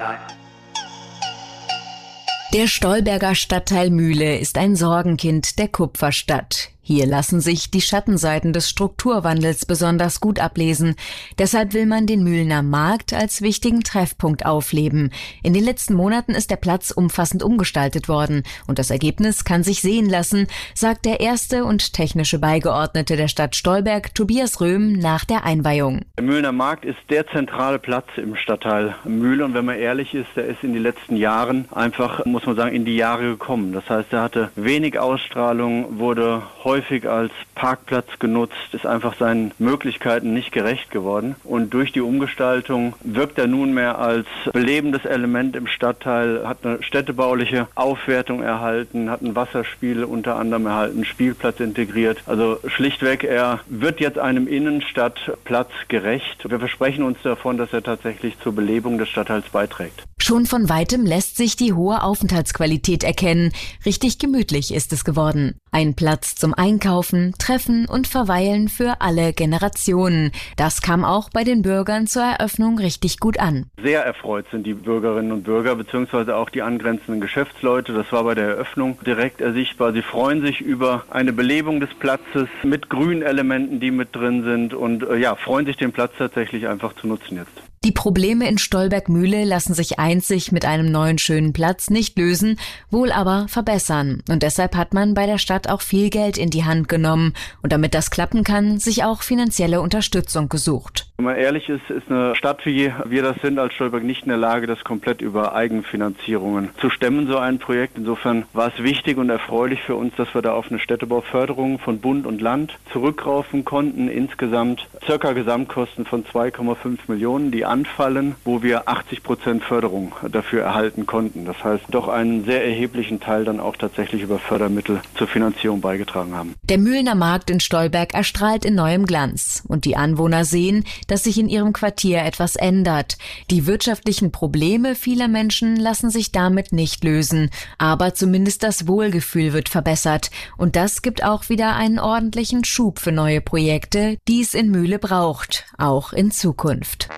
Der Stolberger Stadtteil Mühle ist ein Sorgenkind der Kupferstadt. Hier lassen sich die Schattenseiten des Strukturwandels besonders gut ablesen. Deshalb will man den Mühlener Markt als wichtigen Treffpunkt aufleben. In den letzten Monaten ist der Platz umfassend umgestaltet worden und das Ergebnis kann sich sehen lassen, sagt der erste und technische Beigeordnete der Stadt Stolberg, Tobias Röhm, nach der Einweihung. Der Mühlener Markt ist der zentrale Platz im Stadtteil Mühle und wenn man ehrlich ist, der ist in den letzten Jahren einfach, muss man sagen, in die Jahre gekommen. Das heißt, er hatte wenig Ausstrahlung, wurde häufig als Parkplatz genutzt, ist einfach seinen Möglichkeiten nicht gerecht geworden. Und durch die Umgestaltung wirkt er nunmehr als belebendes Element im Stadtteil, hat eine städtebauliche Aufwertung erhalten, hat ein Wasserspiel unter anderem erhalten, Spielplatz integriert. Also schlichtweg, er wird jetzt einem Innenstadtplatz gerecht. Wir versprechen uns davon, dass er tatsächlich zur Belebung des Stadtteils beiträgt. Schon von weitem lässt sich die hohe Aufenthaltsqualität erkennen. Richtig gemütlich ist es geworden. Ein Platz zum Einkaufen, Treffen und Verweilen für alle Generationen. Das kam auch bei den Bürgern zur Eröffnung richtig gut an. Sehr erfreut sind die Bürgerinnen und Bürger beziehungsweise auch die angrenzenden Geschäftsleute. Das war bei der Eröffnung direkt ersichtbar. Sie freuen sich über eine Belebung des Platzes mit Grünelementen, die mit drin sind und freuen sich, den Platz tatsächlich einfach zu nutzen jetzt. Die Probleme in Stolberg-Mühle lassen sich einzig mit einem neuen schönen Platz nicht lösen, wohl aber verbessern. Und deshalb hat man bei der Stadt auch viel Geld in die Hand genommen und damit das klappen kann, sich auch finanzielle Unterstützung gesucht. Wenn man ehrlich ist eine Stadt, wie wir das sind als Stolberg, nicht in der Lage, das komplett über Eigenfinanzierungen zu stemmen, so ein Projekt. Insofern war es wichtig und erfreulich für uns, dass wir da auf eine Städtebauförderung von Bund und Land zurückgreifen konnten. Insgesamt circa Gesamtkosten von 2,5 Millionen, die anfallen, wo wir 80% Förderung dafür erhalten konnten. Das heißt, doch einen sehr erheblichen Teil dann auch tatsächlich über Fördermittel zur Finanzierung beigetragen haben. Der Mühlener Markt in Stolberg erstrahlt in neuem Glanz und die Anwohner sehen, dass sich in ihrem Quartier etwas ändert. Die wirtschaftlichen Probleme vieler Menschen lassen sich damit nicht lösen, aber zumindest das Wohlgefühl wird verbessert und das gibt auch wieder einen ordentlichen Schub für neue Projekte, die es in Mühle braucht, auch in Zukunft.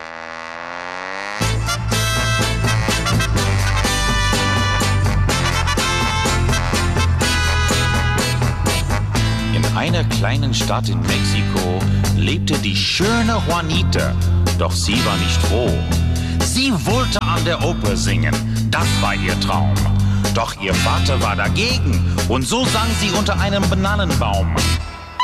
In einer kleinen Stadt in Mexiko lebte die schöne Juanita, doch sie war nicht froh. Sie wollte an der Oper singen, das war ihr Traum. Doch ihr Vater war dagegen und so sang sie unter einem Bananenbaum.